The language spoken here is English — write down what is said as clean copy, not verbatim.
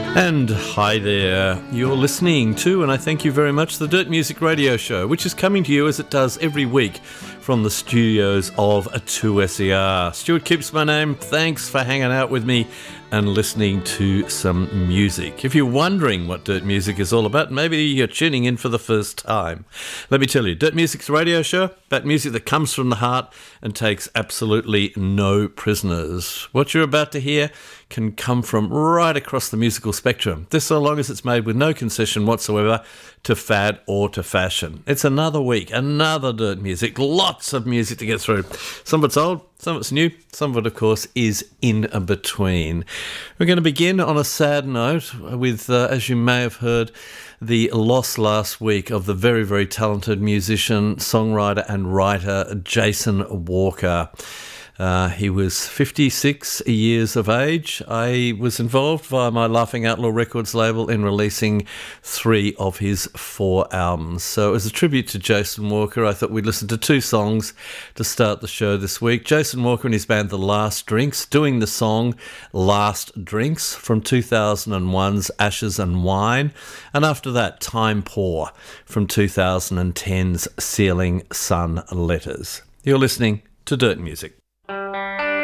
And hi there, you're listening to, and I thank you very much, the Dirt Music Radio Show, which is coming to you as it does every week from the studios of 2SER. Stuart Kipps my name, thanks for hanging out with me and listening to some music. If you're wondering what Dirt Music is all about, maybe you're tuning in for the first time. Let me tell you, Dirt Music's a radio show about music that comes from the heart and takes absolutely no prisoners. What you're about to hear can come from right across the musical spectrum, this so long as it's made with no concession whatsoever to fad or to fashion. It's another week, another Dirt Music, lots of music to get through. Some of it's old, some of it's new, some of it, of course, is in between. We're going to begin on a sad note with, as you may have heard, the loss last week of the very, very talented musician, songwriter and writer Jason Walker. He was 56 years of age. I was involved via my Laughing Outlaw Records label in releasing 3 of his 4 albums. So as a tribute to Jason Walker, I thought we'd listen to 2 songs to start the show this week. Jason Walker and his band The Last Drinks doing the song Last Drinks from 2001's Ashes and Wine. And after that, Time Poor from 2010's Sealing Sun Letters. You're listening to Dirt Music.